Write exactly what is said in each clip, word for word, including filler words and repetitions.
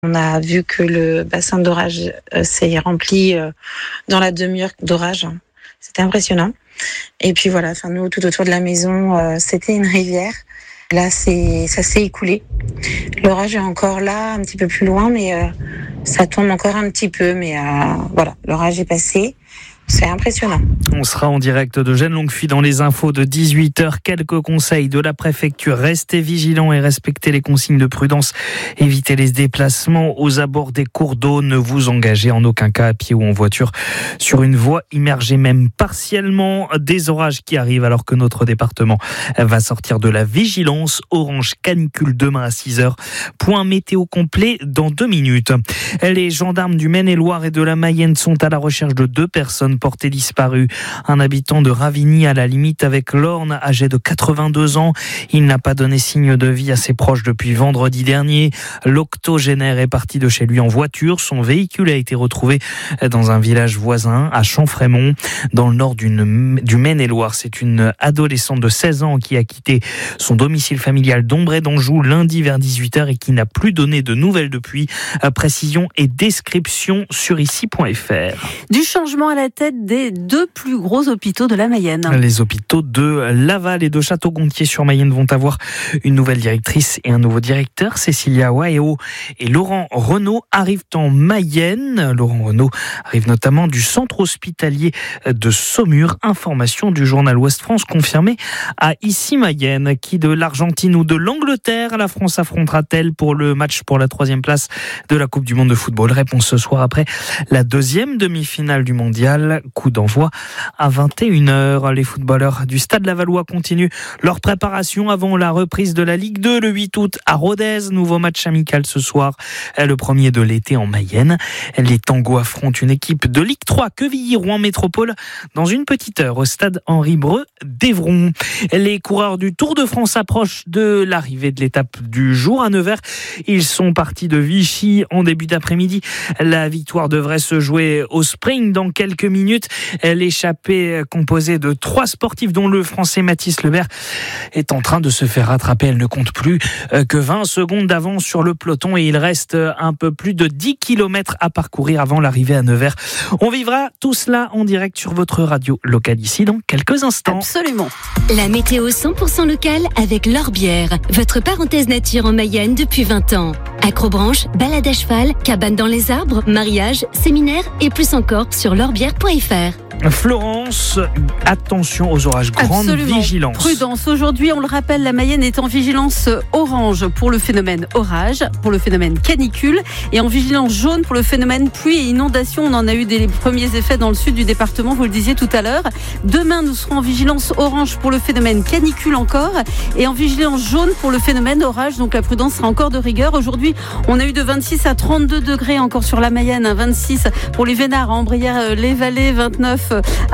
On a vu que le bassin d'orage euh, s'est rempli euh, dans la demi-heure d'orage. C'était impressionnant. Et puis voilà, enfin nous tout autour de la maison, euh, c'était une rivière. Là, c'est ça s'est écoulé. L'orage est encore là, un petit peu plus loin, mais euh, ça tombe encore un petit peu. Mais euh, voilà, l'orage est passé. C'est impressionnant. On sera en direct de Gênes Longuefuye dans les infos de dix-huit heures. Quelques conseils de la préfecture. Restez vigilants et respectez les consignes de prudence. Évitez les déplacements aux abords des cours d'eau. Ne vous engagez en aucun cas à pied ou en voiture sur une voie immergée, même partiellement. Des orages qui arrivent alors que notre département va sortir de la vigilance orange canicule demain à six heures. Point météo complet dans deux minutes. Les gendarmes du Maine-et-Loire et de la Mayenne sont à la recherche de deux personnes porté disparu. Un habitant de Ravigny à la limite avec l'Orne, âgé de quatre-vingt-deux ans. Il n'a pas donné signe de vie à ses proches depuis vendredi dernier. L'octogénaire est parti de chez lui en voiture. Son véhicule a été retrouvé dans un village voisin à Champfrémont, dans le nord d'une, du Maine-et-Loire. C'est une adolescente de seize ans qui a quitté son domicile familial d'Ombray d'Anjou lundi vers dix-huit heures et qui n'a plus donné de nouvelles depuis. Précision et description sur ici point f r. Du changement à la tête des deux plus gros hôpitaux de la Mayenne. Les hôpitaux de Laval et de Château-Gontier-sur-Mayenne vont avoir une nouvelle directrice et un nouveau directeur. Cécilia Waéo et Laurent Renaud arrivent en Mayenne. Laurent Renaud arrive notamment du centre hospitalier de Saumur. Information du journal Ouest-France confirmée à Ici Mayenne. Qui de l'Argentine ou de l'Angleterre la France affrontera-t-elle pour le match pour la troisième place de la Coupe du Monde de football? Réponse ce soir après la deuxième demi-finale du mondial. Coup d'envoi à vingt et une heures. Les footballeurs du Stade Lavallois continuent leur préparation avant la reprise de la Ligue deux le huit août à Rodez. Nouveau match amical ce soir, le premier de l'été en Mayenne. Les Tangos affrontent une équipe de Ligue trois, Quevilly-Rouen Métropole, dans une petite heure au stade Henri-Breu d'Évron. Les coureurs du Tour de France approchent de l'arrivée de l'étape du jour à neuf heures. Ils sont partis de Vichy en début d'après-midi. La victoire devrait se jouer au sprint dans quelques minutes. L'échappée composée de trois sportifs dont le français Mathis Lebert est en train de se faire rattraper. Elle ne compte plus que vingt secondes d'avance sur le peloton et il reste un peu plus de dix kilomètres à parcourir avant l'arrivée à neuf heures. On vivra tout cela en direct sur votre radio locale ici dans quelques instants. Absolument. La météo cent pour cent locale avec L'Orbière, votre parenthèse nature en Mayenne depuis vingt ans. Acrobranche, balade à cheval, cabane dans les arbres, mariage, séminaire et plus encore sur l'orbière point f r. Florence, attention aux orages, grande Absolument. vigilance. Prudence. Aujourd'hui, on le rappelle, la Mayenne est en vigilance orange pour le phénomène orage, pour le phénomène canicule et en vigilance jaune pour le phénomène pluie et inondation. On en a eu des premiers effets dans le sud du département, vous le disiez tout à l'heure. Demain, nous serons en vigilance orange pour le phénomène canicule encore et en vigilance jaune pour le phénomène orage. Donc la prudence sera encore de rigueur. Aujourd'hui, on a eu de vingt-six à trente-deux degrés encore sur la Mayenne, vingt-six pour les Vénards, à Ambrières, les Vallées, vingt-neuf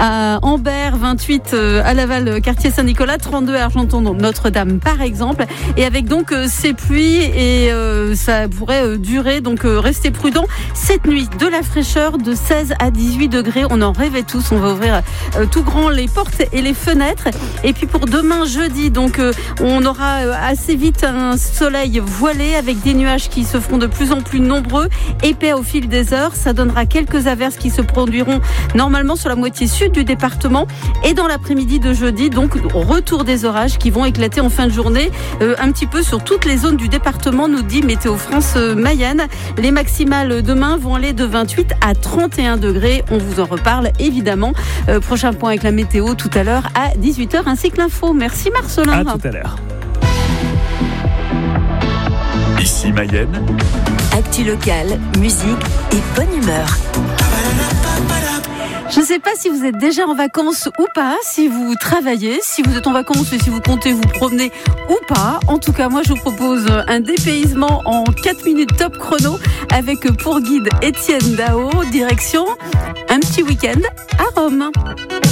à Ambert, vingt-huit à Laval, quartier Saint-Nicolas, trente-deux à Argenton, Notre-Dame par exemple. Et avec donc ces pluies et euh, ça pourrait euh, durer, donc euh, restez prudents. Cette nuit, de la fraîcheur de seize à dix-huit degrés, on en rêvait tous. On va ouvrir euh, tout grand les portes et les fenêtres. Et puis pour demain jeudi, donc euh, on aura euh, assez vite un soleil voilé avec des nuages qui se feront de plus en plus nombreux, épais au fil des heures. Ça donnera quelques averses qui se produiront normalement sur la moitié sud du département et dans l'après-midi de jeudi, donc retour des orages qui vont éclater en fin de journée euh, un petit peu sur toutes les zones du département, nous dit Météo France euh, Mayenne. Les maximales demain vont aller de vingt-huit à trente et un degrés. On vous en reparle évidemment. Euh, prochain point avec la météo tout à l'heure à dix-huit heures ainsi que l'info. Merci Marcelin. À tout à l'heure. Ici Mayenne. Actu locale, musique et bonne humeur. Je ne sais pas si vous êtes déjà en vacances ou pas, si vous travaillez, si vous êtes en vacances et si vous comptez vous promener ou pas. En tout cas, moi, je vous propose un dépaysement en quatre minutes top chrono avec pour guide Étienne Dao, direction un petit week-end à Rome.